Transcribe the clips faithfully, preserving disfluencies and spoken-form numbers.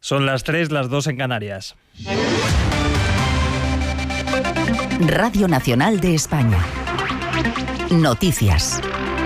Son las tres, las dos en Canarias. Radio Nacional de España. Noticias.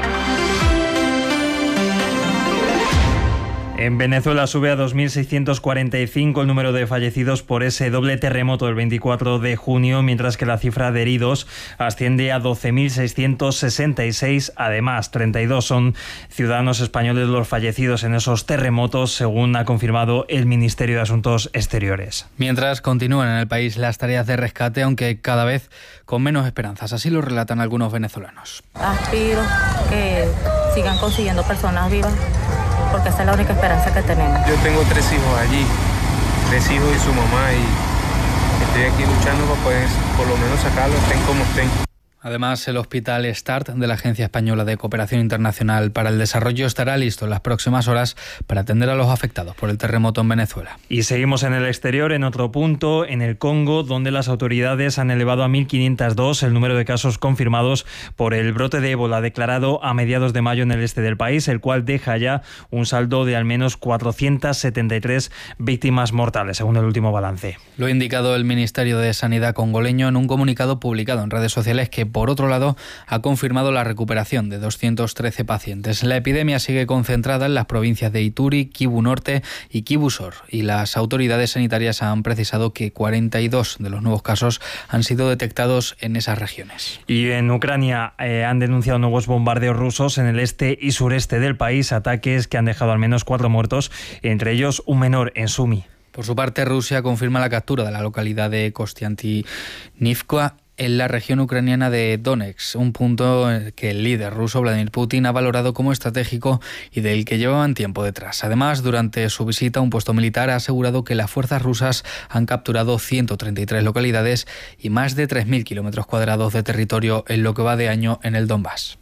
En Venezuela sube a dos mil seiscientos cuarenta y cinco el número de fallecidos por ese doble terremoto del veinticuatro de junio, mientras que la cifra de heridos asciende a doce mil seiscientos sesenta y seis. Además, treinta y dos son ciudadanos españoles los fallecidos en esos terremotos, según ha confirmado el Ministerio de Asuntos Exteriores. Mientras continúan en el país las tareas de rescate, aunque cada vez con menos esperanzas. Así lo relatan algunos venezolanos. Aspiro que sigan consiguiendo personas vivas, porque esa es la única esperanza que tenemos. Yo tengo tres hijos allí, tres hijos y su mamá, y estoy aquí luchando para poder por lo menos sacarlos, estén como estén. Además, el Hospital START de la Agencia Española de Cooperación Internacional para el Desarrollo estará listo en las próximas horas para atender a los afectados por el terremoto en Venezuela. Y seguimos en el exterior, en otro punto, en el Congo, donde las autoridades han elevado a mil quinientos dos el número de casos confirmados por el brote de ébola declarado a mediados de mayo en el este del país, el cual deja ya un saldo de al menos cuatrocientas setenta y tres víctimas mortales, según el último balance. Lo ha indicado el Ministerio de Sanidad congoleño en un comunicado publicado en redes sociales que, por otro lado, ha confirmado la recuperación de doscientos trece pacientes. La epidemia sigue concentrada en las provincias de Ituri, Kivu Norte y Kivu Sur, y las autoridades sanitarias han precisado que cuarenta y dos de los nuevos casos han sido detectados en esas regiones. Y en Ucrania eh, han denunciado nuevos bombardeos rusos en el este y sureste del país, ataques que han dejado al menos cuatro muertos, entre ellos un menor en Sumi. Por su parte, Rusia confirma la captura de la localidad de Kostiantynivka en la región ucraniana de Donetsk, un punto que el líder ruso Vladimir Putin ha valorado como estratégico y del que llevaban tiempo detrás. Además, durante su visita a un puesto militar ha asegurado que las fuerzas rusas han capturado ciento treinta y tres localidades y más de tres mil kilómetros cuadrados de territorio en lo que va de año en el Donbass.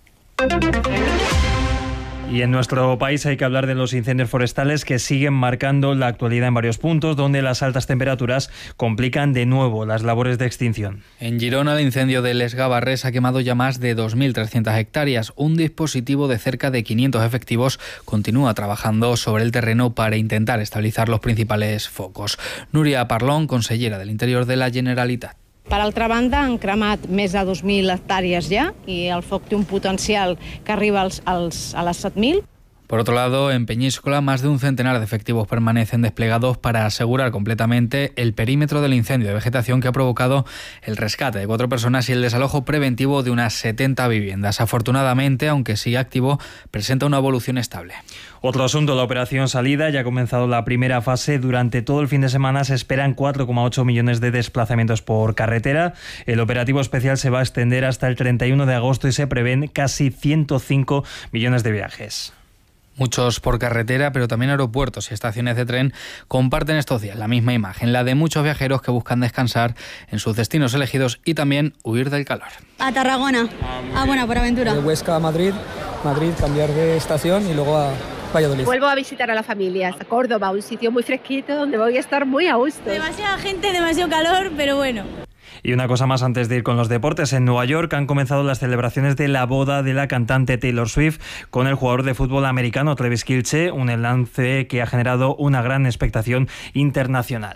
Y en nuestro país hay que hablar de los incendios forestales que siguen marcando la actualidad en varios puntos, donde las altas temperaturas complican de nuevo las labores de extinción. En Girona, el incendio de Les Gavarres ha quemado ya más de dos mil trescientas hectáreas. Un dispositivo de cerca de quinientos efectivos continúa trabajando sobre el terreno para intentar estabilizar los principales focos. Núria Parlón, consellera del Interior de la Generalitat. Per altra banda, han cremat més de dos mil hectàrees ja i el foc té un potencial que arriba als, als, a les set mil. Por otro lado, en Peñíscola, más de un centenar de efectivos permanecen desplegados para asegurar completamente el perímetro del incendio de vegetación que ha provocado el rescate de cuatro personas y el desalojo preventivo de unas setenta viviendas. Afortunadamente, aunque sigue activo, presenta una evolución estable. Otro asunto, la operación Salida. Ya ha comenzado la primera fase. Durante todo el fin de semana se esperan cuatro coma ocho millones de desplazamientos por carretera. El operativo especial se va a extender hasta el treinta y uno de agosto y se prevén casi ciento cinco millones de viajes. Muchos por carretera, pero también aeropuertos y estaciones de tren comparten estos días la misma imagen, la de muchos viajeros que buscan descansar en sus destinos elegidos y también huir del calor. A Tarragona, ah, bueno, por aventura. De Huesca a Madrid, Madrid cambiar de estación y luego a Valladolid. Vuelvo a visitar a la familia, hasta Córdoba, un sitio muy fresquito donde voy a estar muy a gusto. Demasiada gente, demasiado calor, pero bueno. Y una cosa más antes de ir con los deportes. En Nueva York han comenzado las celebraciones de la boda de la cantante Taylor Swift con el jugador de fútbol americano Travis Kelce, un enlace que ha generado una gran expectación internacional.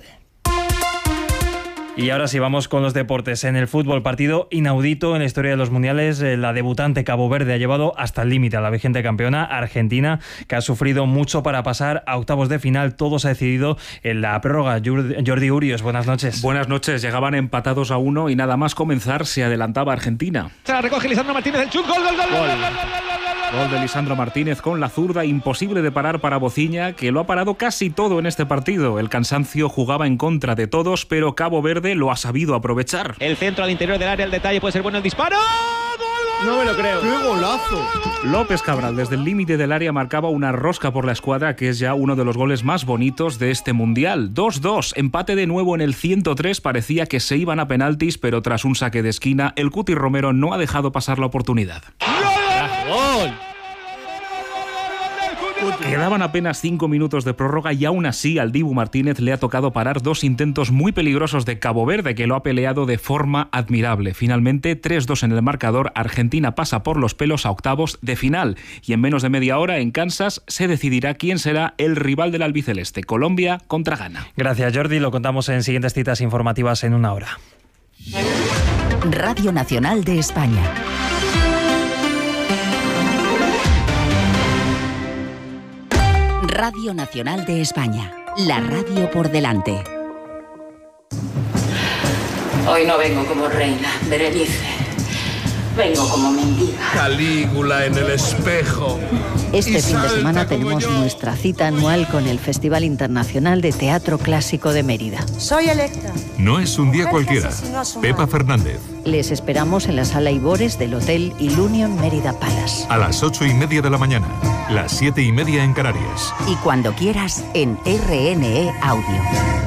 Y ahora sí, vamos con los deportes. En el fútbol, partido inaudito en la historia de los mundiales. La debutante Cabo Verde ha llevado hasta el límite a la vigente campeona Argentina, que ha sufrido mucho para pasar a octavos de final. Todo se ha decidido en la prórroga. Jordi Urios, buenas noches. Buenas noches. Llegaban empatados a uno y nada más comenzar se adelantaba Argentina. Se la recoge Lisandro Martínez, el chut, gol, gol, gol, gol, gol, gol, gol, gol. Gol de Lisandro Martínez con la zurda, imposible de parar para Bociña, que lo ha parado casi todo en este partido. El cansancio jugaba en contra de todos, pero Cabo Verde lo ha sabido aprovechar. El centro al interior del área, el detalle puede ser bueno, el disparo. ¡Gol, gol! No me lo creo. ¡Qué golazo! López Cabral desde el límite del área marcaba una rosca por la escuadra, que es ya uno de los goles más bonitos de este mundial. dos dos, empate de nuevo en el ciento tres, parecía que se iban a penaltis, pero tras un saque de esquina, el Cuti Romero no ha dejado pasar la oportunidad. ¡Gol! Quedaban apenas cinco minutos de prórroga y aún así al Dibu Martínez le ha tocado parar dos intentos muy peligrosos de Cabo Verde, que lo ha peleado de forma admirable. Finalmente, tres dos en el marcador, Argentina pasa por los pelos a octavos de final. Y en menos de media hora, en Kansas, se decidirá quién será el rival del albiceleste, Colombia contra Ghana. Gracias, Jordi. Lo contamos en siguientes citas informativas en una hora. Radio Nacional de España. Radio Nacional de España, la radio por delante. Hoy no vengo como reina, Berenice. Vengo como mendiga. Calígula en el espejo. Este fin de semana tenemos nuestra cita anual con el Festival Internacional de Teatro Clásico de Mérida. Soy electa. No es un día cualquiera. Pepa Fernández. Les esperamos en la Sala Ibores del Hotel Ilunion Mérida Palace. A las ocho y media de la mañana, las siete y media en Canarias. Y cuando quieras, en R N E Audio.